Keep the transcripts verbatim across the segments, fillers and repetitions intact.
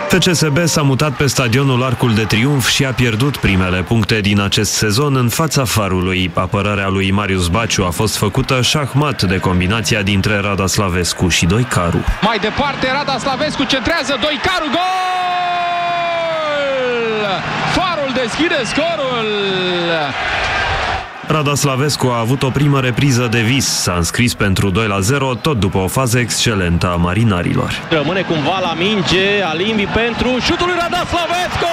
F C S B s-a mutat pe stadionul Arcul de Triunf și a pierdut primele puncte din acest sezon în fața Farului. Apărarea lui Marius Baciu a fost făcută șahmat de combinația dintre Rada Slavescu și Doicaru. Mai departe, Rada Slavescu centrează, Doicaru, gol! Farul deschide scorul! Rada Slavescu a avut o primă repriză de vis. S-a înscris pentru doi la zero, tot după o fază excelentă a marinarilor. Rămâne cumva la minge, Alimbi pentru șutul lui Rada Slavescu!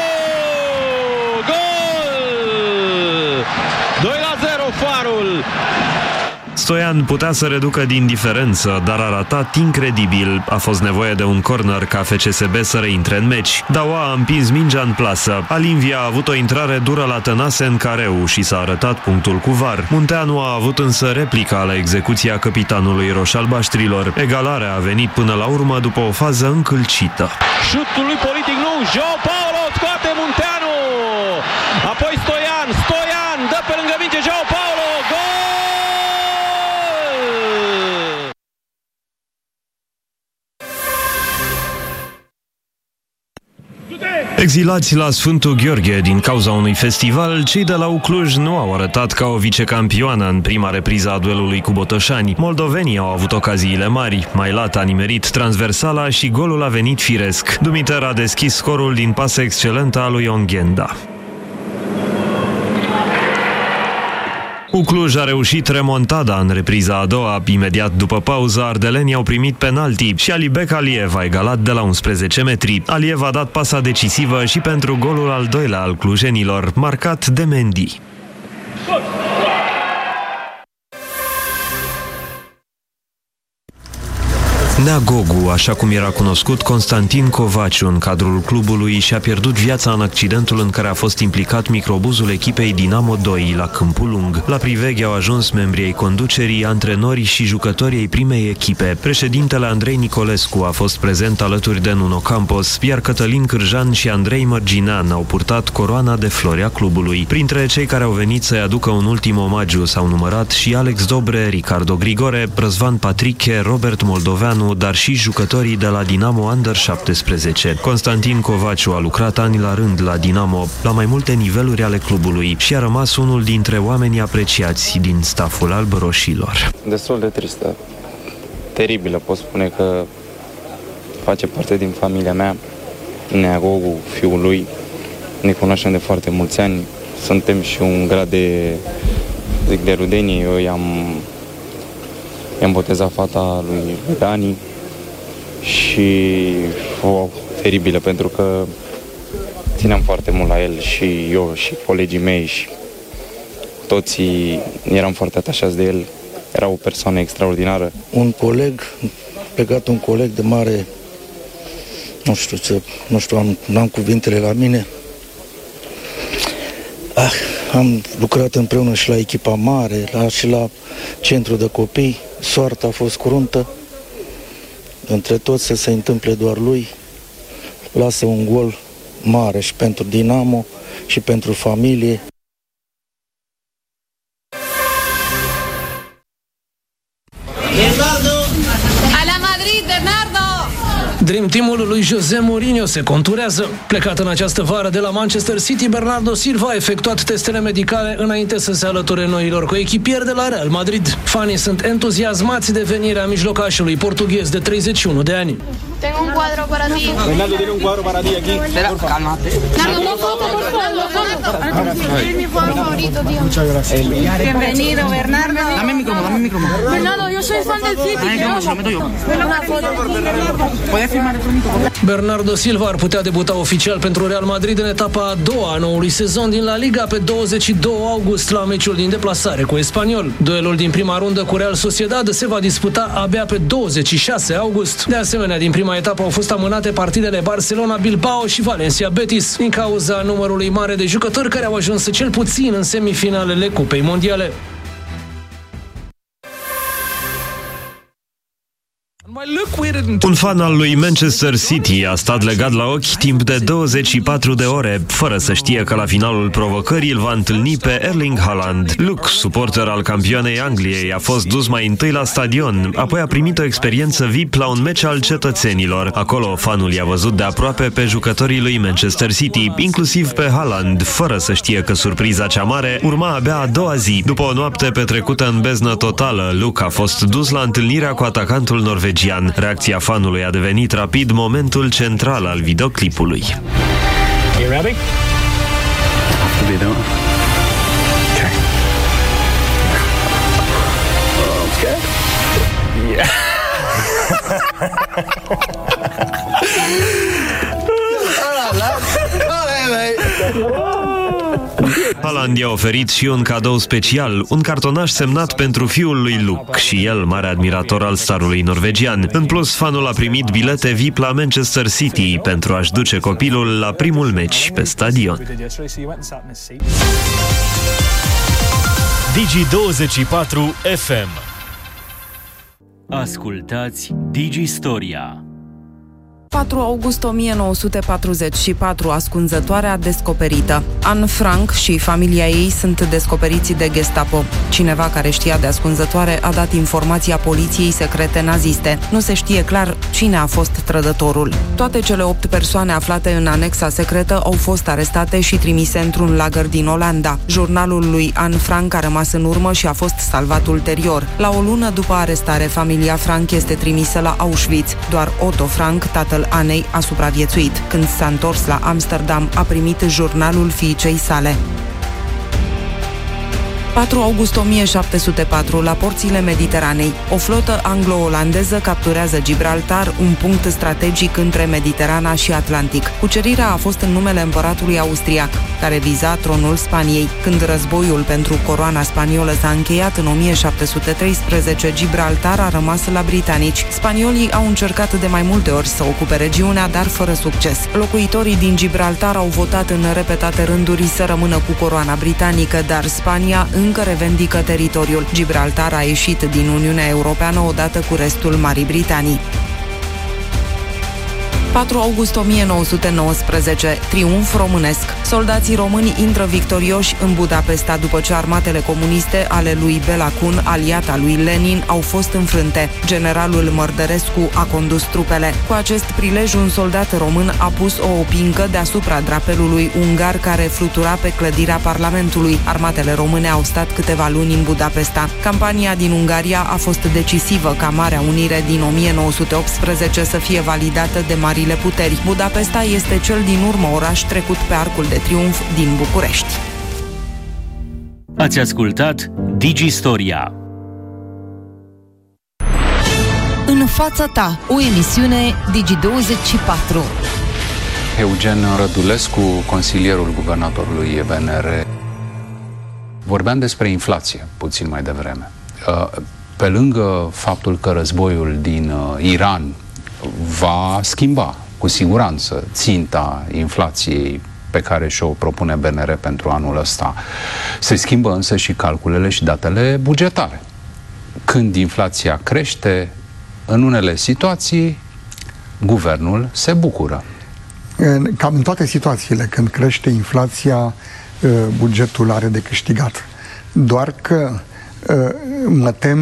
Gol! doi la zero Farul! Stoian putea să reducă din diferență, dar a ratat incredibil. A fost nevoie de un corner ca F C S B să reintre în meci. Daua a împins mingea în plasă. Alinvia a avut o intrare dură la Tănase în careu și s-a arătat punctul cu var. Munteanu a avut însă replica la execuția capitanului roșalbaștrilor. Egalarea a venit până la urmă după o fază încălcită. Șutul lui Politic nu, João Paulo scoate Munteanu. Apoi Stoian, Stoian dă pe lângă minge João Paulo. Gol! Exilați la Sfântul Gheorghe din cauza unui festival, cei de la Ucluj nu au arătat ca o vicecampioană în prima repriză a duelului cu Botoșani. Moldovenii au avut ocaziile mari. Mailat a nimerit transversala și golul a venit firesc. Dumiter a deschis scorul din pasă excelentă a lui Onghenda. Ucluj a reușit remontada în repriza a doua. Imediat după pauză, ardelenii au primit penalti și Alibek Aliev a egalat de la unsprezece metri. Aliev a dat pasa decisivă și pentru golul al doilea al clujenilor, marcat de Mendy. Nea Gogu, așa cum era cunoscut, Constantin Covaciu, în cadrul clubului, și-a pierdut viața în accidentul în care a fost implicat microbuzul echipei Dinamo doi la Câmpul Lung. La priveghe au ajuns membrii ai conducerii, antrenori și jucătorii ai primei echipe. Președintele Andrei Nicolescu a fost prezent alături de Nuno Campos, iar Cătălin Cârjan și Andrei Mărginean au purtat coroana de flori a clubului. Printre cei care au venit să-i aducă un ultim omagiu s-au numărat și Alex Dobre, Ricardo Grigore, Răzvan Patriche, Robert Moldoveanu, dar și jucătorii de la Dinamo Under șaptesprezece. Constantin Covaciu a lucrat ani la rând la Dinamo, la mai multe niveluri ale clubului, și a rămas unul dintre oamenii apreciați din staful albroșilor. Destul de tristă, teribilă, pot spune că face parte din familia mea. Nea Gogu, fiul lui, ne cunoaștem de foarte mulți ani, suntem și un grad de, zic, de rudenie. Eu i-am I-am botezat fata lui Dani și o teribilă, pentru că țineam foarte mult la el, și eu și colegii mei, și toții eram foarte atașați de el. Era o persoană extraordinară. Un coleg, plecat un coleg de mare, nu știu ce, nu știu, am, n-am cuvintele la mine. Ah, am lucrat împreună și la echipa mare, la, și la centru de copii. Soarta a fost cruntă. Între toți să se întâmple doar lui. Lasă un gol mare și pentru Dinamo și pentru familie. Dream Team-ul lui José Mourinho se conturează. Plecat în această vară de la Manchester City, Bernardo Silva a efectuat testele medicale înainte să se alăture noilor coechipieri de la Real Madrid. Fanii sunt entuziasmați de venirea mijlocașului portughez de treizeci și unu de ani. Tengo un cuadro para ti. Bernardo tiene un cuadro para ti aquí. Espera, cálmate. Nardo, una foto, por favor, una foto. Es mi jugador favorito, tío. Muchas gracias. Bienvenido, Bernardo. Dame el micrófono, dame el micrófono. Bernardo, yo soy fan del City. Dame el micrófono, se lo meto yo. Una foto. ¿Puedes firmar el micrófono? Bernardo Silva ar putea debuta oficial pentru Real Madrid în etapa a doua a noului sezon din La Liga pe douăzeci și doi august la meciul din deplasare cu Espanyol. Duelul din prima rundă cu Real Sociedad se va disputa abia pe douăzeci și șase august. De asemenea, din prima etapă au fost amânate partidele Barcelona, Bilbao și Valencia Betis din cauza numărului mare de jucători care au ajuns cel puțin în semifinalele Cupei Mondiale. Mai Un fan al lui Manchester City a stat legat la ochi timp de douăzeci și patru de ore, fără să știe că la finalul provocării îl va întâlni pe Erling Haaland. Luke, suporter al campioanei Angliei, a fost dus mai întâi la stadion, apoi a primit o experiență V I P la un meci al cetățenilor. Acolo, fanul i-a văzut de aproape pe jucătorii lui Manchester City, inclusiv pe Haaland, fără să știe că surpriza cea mare urma abia a doua zi. După o noapte petrecută în beznă totală, Luke a fost dus la întâlnirea cu atacantul norvegian. Reacția fanului a devenit rapid momentul central al videoclipului. You ready? Have to be, don't I? Okay. Oh, I'm scared. Yeah. Haaland i-a oferit și un cadou special, un cartonaș semnat pentru fiul lui Luke, și el mare admirator al starului norvegian. În plus, fanul a primit bilete V I P la Manchester City pentru a-și duce copilul la primul meci pe stadion. Digi douăzeci și patru F M. Ascultați Digi Storia. patru august o mie nouă sute patruzeci și patru, ascunzătoarea descoperită. Anne Frank și familia ei sunt descoperiți de Gestapo. Cineva care știa de ascunzătoare a dat informația poliției secrete naziste. Nu se știe clar cine a fost trădătorul. Toate cele opt persoane aflate în anexa secretă au fost arestate și trimise într-un lagăr din Olanda. Jurnalul lui Anne Frank a rămas în urmă și a fost salvat ulterior. La o lună după arestare, familia Frank este trimisă la Auschwitz. Doar Otto Frank, tatăl Anei, a supraviețuit. Când s-a întors la Amsterdam, a primit jurnalul fiicei sale. patru august o mie șapte sute patru, la porțile Mediteranei. O flotă anglo-olandeză capturează Gibraltar, un punct strategic între Mediterana și Atlantic. Cucerirea a fost în numele împăratului austriac, care viza tronul Spaniei. Când războiul pentru coroana spaniolă s-a încheiat în o mie șapte sute treisprezece, Gibraltar a rămas la britanici. Spaniolii au încercat de mai multe ori să ocupe regiunea, dar fără succes. Locuitorii din Gibraltar au votat în repetate rânduri să rămână cu coroana britanică, dar Spania încă revendică teritoriul. Gibraltar a ieșit din Uniunea Europeană odată cu restul Marii Britanii. patru august o mie nouă sute nouăsprezece, triumf românesc. Soldații români intră victorioși în Budapesta după ce armatele comuniste ale lui Bela Kun, aliata lui Lenin, au fost înfrânte. Generalul Mărdărescu a condus trupele. Cu acest prilej, un soldat român a pus o opincă deasupra drapelului ungar care flutura pe clădirea Parlamentului. Armatele române au stat câteva luni în Budapesta. Campania din Ungaria a fost decisivă ca Marea Unire din o mie nouă sute optsprezece să fie validată de marile puteri. Budapesta este cel din urmă oraș trecut pe Arcul de Triunf din București. Ați ascultat Digi Storia. În fața ta, o emisiune Digi douăzeci și patru. Eugen Rădulescu, consilierul guvernatorului B N R. Vorbeam despre inflație puțin mai devreme. Pe lângă faptul că războiul din Iran va schimba cu siguranță ținta inflației pe care și-o propune B N R pentru anul ăsta, se schimbă însă și calculele și datele bugetare. Când inflația crește, în unele situații, guvernul se bucură. Cam în toate situațiile, când crește inflația, bugetul are de câștigat. Doar că mă tem